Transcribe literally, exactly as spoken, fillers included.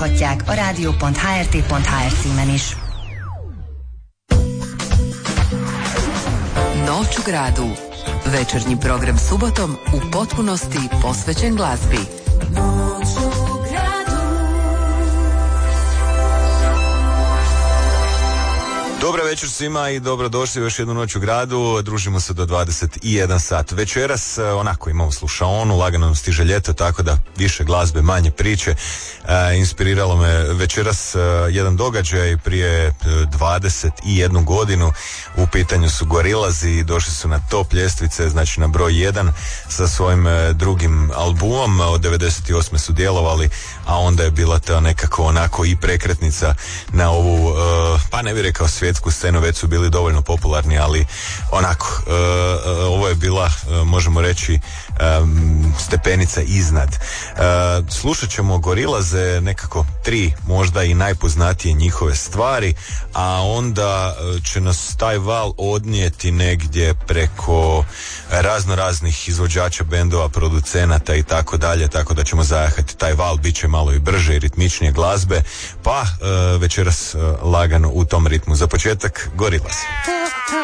hallgathatják a rádió pont há er té pont há er címen is. Noć u gradu. Večernji program subotom u potpunosti posvećen glazbi. Noć u gradu. Dobar večer svima i dobrodošli u još jednu noć u gradu. Družimo se do dvadeset jedan sat. Večeras onako imamo slušaonu, lagano nam stiže ljeto, tako da više glazbe, manje priče. E, inspiriralo me večeras e, jedan događaj prije dvadeset jednu godinu. U pitanju su Gorillaz i došli su na top ljestvice, znači na broj jedan sa svojim e, drugim albumom. Od devedeset osme su djelovali, a onda je bila ta nekako onako i prekretnica na ovu, e, pa ne bih rekao svjetsku scenu, već su bili dovoljno popularni, ali onako, e, ovo je bila, e, možemo reći, e, stepenica iznad. E, slušat ćemo Gorillaze, nekako tri možda i najpoznatije njihove stvari, a onda će nas taj val odnijeti negdje preko razno raznih izvođača, bendova, producenata i tako dalje, tako da ćemo zajahati taj val, bit će malo i brže i ritmičnije glazbe, pa e, večeras e, lagano u tom ritmu. Za početak Gorillaz.